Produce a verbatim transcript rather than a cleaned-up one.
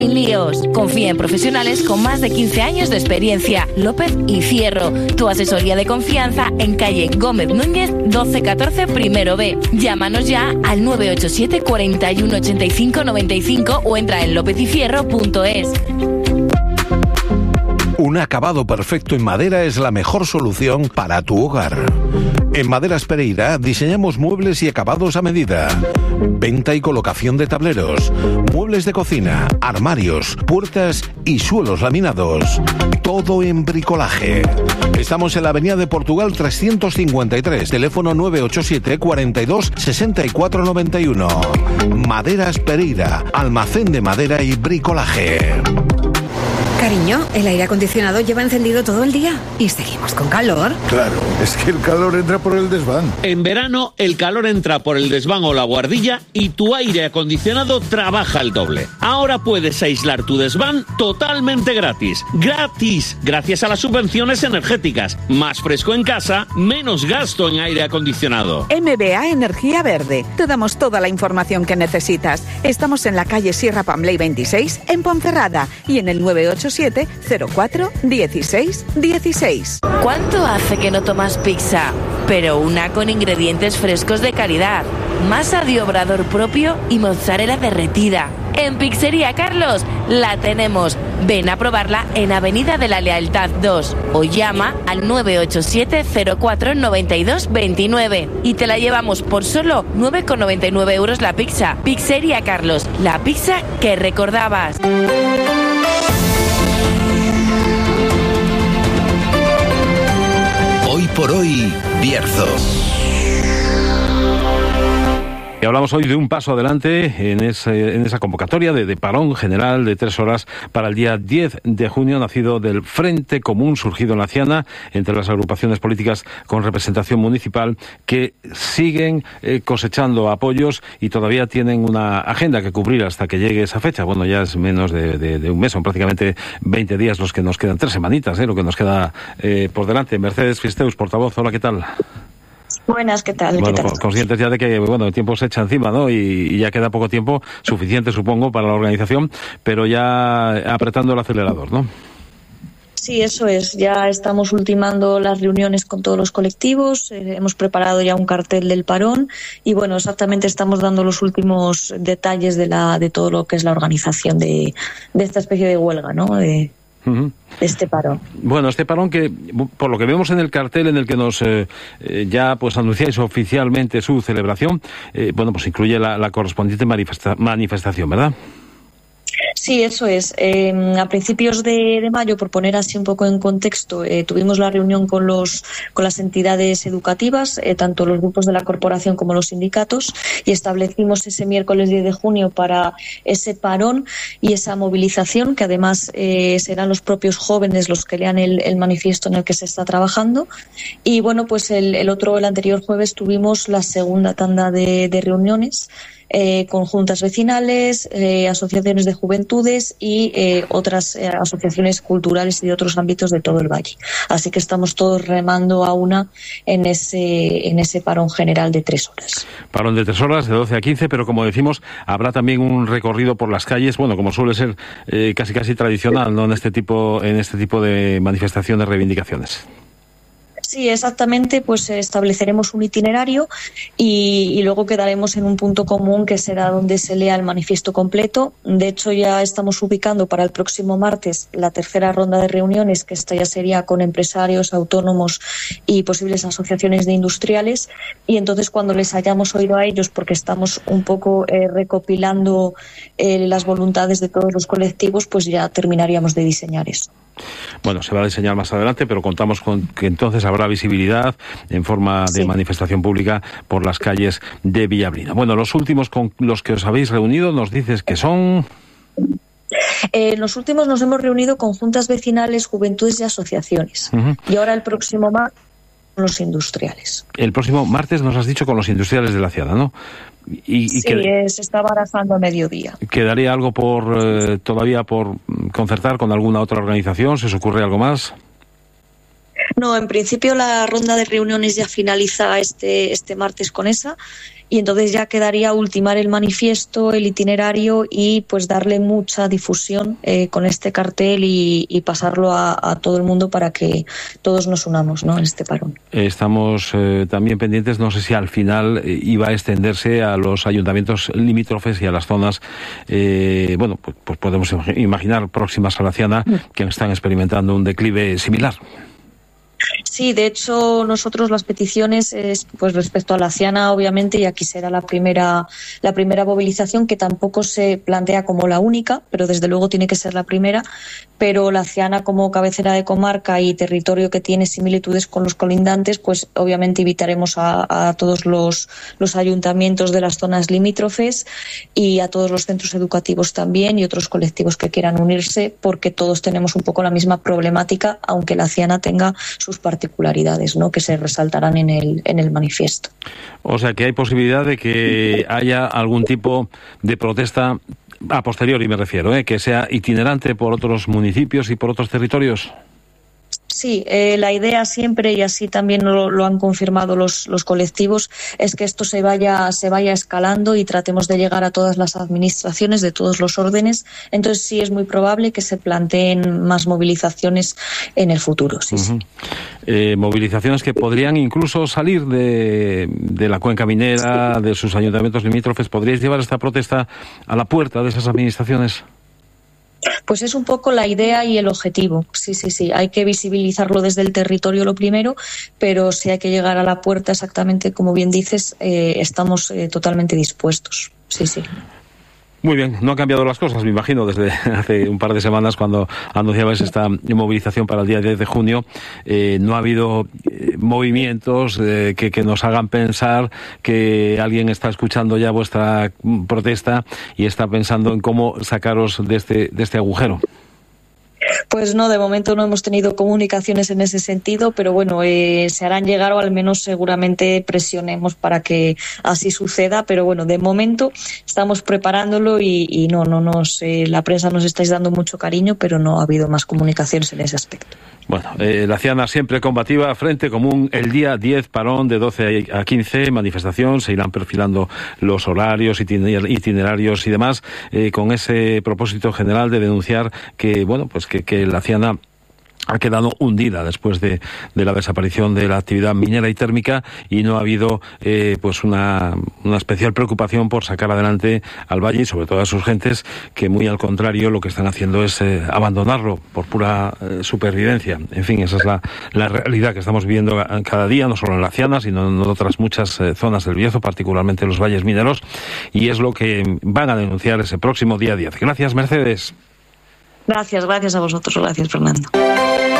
Sin líos. Confía en profesionales con más de quince años de experiencia. López y Fierro. Tu asesoría de confianza en calle Gómez Núñez doce catorce primero B. Llámanos ya al nueve ocho siete cuarenta y uno ochenta y cinco noventa y cinco o entra en lópez y fierro punto es. Un acabado perfecto en madera es la mejor solución para tu hogar. En Maderas Pereira diseñamos muebles y acabados a medida. Venta y colocación de tableros, muebles de cocina, armarios, puertas y suelos laminados. Todo en bricolaje. Estamos en la avenida de Portugal trescientos cincuenta y tres, teléfono nueve ocho siete cuarenta y dos sesenta y cuatro noventa y uno. Maderas Pereira, almacén de madera y bricolaje. Cariño, el aire acondicionado lleva encendido todo el día y seguimos con calor. Claro, es que el calor entra por el desván. En verano, el calor entra por el desván o la buhardilla y tu aire acondicionado trabaja el doble. Ahora puedes aislar tu desván totalmente gratis. ¡Gratis! Gracias a las subvenciones energéticas. Más fresco en casa, menos gasto en aire acondicionado. M B A Energía Verde. Te damos toda la información que necesitas. Estamos en la calle Sierra Pambley veintiséis, en Ponferrada, y en el nueve ocho siete cero cuatro dieciséis dieciséis. ¿Cuánto hace que no tomas pizza? Pero una con ingredientes frescos de calidad, masa de obrador propio y mozzarella derretida. En Pizzería Carlos la tenemos. Ven a probarla en Avenida de la Lealtad dos o llama al nueve ocho siete cero cuatro noventa y dos veintinueve y te la llevamos por solo nueve con noventa y nueve euros la pizza. Pizzería Carlos, la pizza que recordabas. Hoy por hoy, Bierzo. Y hablamos hoy de un paso adelante en, ese, en esa convocatoria de, de parón general de tres horas para el día diez de junio, nacido del Frente Común surgido en la Ciana, entre las agrupaciones políticas con representación municipal, que siguen eh, cosechando apoyos y todavía tienen una agenda que cubrir hasta que llegue esa fecha. Bueno, ya es menos de, de, de un mes, son prácticamente veinte días los que nos quedan, tres semanitas, eh, lo que nos queda eh, por delante. Mercedes Fisteus, portavoz, hola, ¿qué tal? Buenas, ¿qué tal? Bueno, ¿Qué tal? Conscientes ya de que, bueno, el tiempo se echa encima, ¿no? Y, y ya queda poco tiempo, suficiente, supongo, para la organización, pero ya apretando el acelerador, ¿no? Sí, eso es. Ya estamos ultimando las reuniones con todos los colectivos, eh, hemos preparado ya un cartel del parón y, bueno, exactamente estamos dando los últimos detalles de la de todo lo que es la organización de, de esta especie de huelga, ¿no? De, Uh-huh. este parón. Bueno, este parón que, por lo que vemos en el cartel en el que nos eh, eh, ya pues anunciáis oficialmente su celebración, eh, bueno, pues incluye la, la correspondiente manifesta- manifestación, ¿verdad? Sí, eso es. Eh, a principios de, de mayo, por poner así un poco en contexto, eh, tuvimos la reunión con los con las entidades educativas, eh, tanto los grupos de la corporación como los sindicatos, y establecimos ese miércoles diez de junio para ese parón y esa movilización, que además eh, serán los propios jóvenes los que lean el, el manifiesto en el que se está trabajando. Y bueno, pues el, el otro, el anterior jueves tuvimos la segunda tanda de, de reuniones. Eh, con juntas vecinales, eh, asociaciones de juventudes y eh, otras eh, asociaciones culturales y de otros ámbitos de todo el valle. Así que estamos todos remando a una en ese en ese parón general de tres horas. Parón de tres horas, de doce a quince, pero como decimos, habrá también un recorrido por las calles, bueno, como suele ser eh, casi casi tradicional, ¿no? En este tipo, en este tipo de manifestaciones, reivindicaciones. Sí, exactamente, pues estableceremos un itinerario y, y luego quedaremos en un punto común que será donde se lea el manifiesto completo. De hecho, ya estamos ubicando para el próximo martes la tercera ronda de reuniones, que esta ya sería con empresarios, autónomos y posibles asociaciones de industriales. Y entonces, cuando les hayamos oído a ellos, porque estamos un poco eh, recopilando eh, las voluntades de todos los colectivos, pues ya terminaríamos de diseñar eso. Bueno, se va a diseñar más adelante, pero contamos con que entonces habrá visibilidad en forma de sí. manifestación pública por las calles de Villablina. Bueno, los últimos con los que os habéis reunido nos dices que son... Eh, los últimos nos hemos reunido con juntas vecinales, juventudes y asociaciones. Uh-huh. Y ahora el próximo martes con los industriales. El próximo martes nos has dicho con los industriales de la ciudad, ¿no? Y, y sí, que, se está barajando a mediodía. ¿Quedaría algo por eh, todavía por concertar con alguna otra organización? ¿Se os ocurre algo más? No, en principio la ronda de reuniones ya finaliza este este martes con esa y entonces ya quedaría ultimar el manifiesto, el itinerario y pues darle mucha difusión eh, con este cartel y, y pasarlo a, a todo el mundo para que todos nos unamos, ¿no?, en este parón. Estamos eh, también pendientes, no sé si al final eh, iba a extenderse a los ayuntamientos limítrofes y a las zonas, eh, bueno, pues, pues podemos imaginar próximas a la Ciana, que están experimentando un declive similar. Sí, de hecho, nosotros las peticiones, es, pues respecto a la Ciana, obviamente, y aquí será la primera, la primera movilización, que tampoco se plantea como la única, pero desde luego tiene que ser la primera. Pero la Ciana, como cabecera de comarca y territorio que tiene similitudes con los colindantes, pues obviamente invitaremos a, a todos los, los ayuntamientos de las zonas limítrofes y a todos los centros educativos también y otros colectivos que quieran unirse, porque todos tenemos un poco la misma problemática, aunque la Ciana tenga sus particularidades, ¿no?, que se resaltarán en el, en el manifiesto. O sea que hay posibilidad de que haya algún tipo de protesta a posteriori, me refiero, ¿eh?, que sea itinerante por otros municipios y por otros territorios. Sí, eh, la idea siempre, y así también lo, lo han confirmado los, los colectivos, es que esto se vaya, se vaya escalando y tratemos de llegar a todas las administraciones de todos los órdenes. Entonces sí es muy probable que se planteen más movilizaciones en el futuro. Sí, uh-huh. sí. Eh, movilizaciones que podrían incluso salir de, de la cuenca minera, sí, de sus ayuntamientos limítrofes. ¿Podríais llevar esta protesta a la puerta de esas administraciones? Pues es un poco la idea y el objetivo. Sí, sí, sí. Hay que visibilizarlo desde el territorio lo primero, pero si hay que llegar a la puerta, exactamente como bien dices, eh, estamos eh, totalmente dispuestos. Sí, sí. Muy bien, no han cambiado las cosas, me imagino, desde hace un par de semanas cuando anunciabais esta movilización para el día diez de junio. Eh, no ha habido eh, movimientos eh, que, que nos hagan pensar que alguien está escuchando ya vuestra protesta y está pensando en cómo sacaros de este, de este agujero. Pues no, de momento no hemos tenido comunicaciones en ese sentido, pero bueno, eh, se harán llegar, o al menos seguramente presionemos para que así suceda, pero bueno, de momento estamos preparándolo y, y no, no nos, eh, la prensa nos estáis dando mucho cariño, pero no ha habido más comunicaciones en ese aspecto. Bueno, eh, la Ciana siempre combativa, Frente Común, el día diez, parón de doce a quince, manifestación, se irán perfilando los horarios, itinerarios y demás, eh, con ese propósito general de denunciar que, bueno, pues que, que la Ciana ha quedado hundida después de, de la desaparición de la actividad minera y térmica, y no ha habido eh, pues una, una especial preocupación por sacar adelante al valle y sobre todo a sus gentes, que muy al contrario lo que están haciendo es eh, abandonarlo por pura eh, supervivencia. En fin, esa es la, la realidad que estamos viviendo cada día, no solo en la Ciana, sino en otras muchas eh, zonas del Bierzo, particularmente en los valles mineros, y es lo que van a denunciar ese próximo día diez. Gracias, Mercedes. Gracias, gracias a vosotros, gracias, Fernando.